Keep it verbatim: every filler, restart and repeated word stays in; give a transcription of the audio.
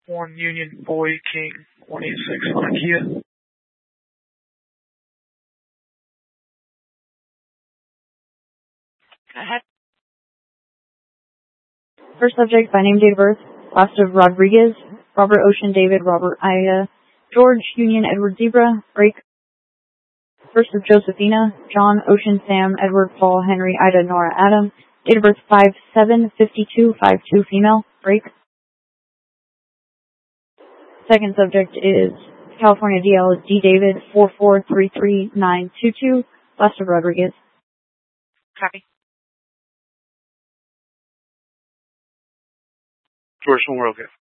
one Union Boy King one eight six on Kia. Go ahead. First subject by name, date of birth, last of Rodriguez, Robert Ocean David Robert Ida, George Union Edward Zebra, break. First of Josephina, John Ocean Sam Edward Paul Henry Ida Nora Adam, date of birth five seven fifty-two fifty-two female, break. Second subject is California D L D David four four three three nine two two, last of Rodriguez. Copy. George Memorial Gift.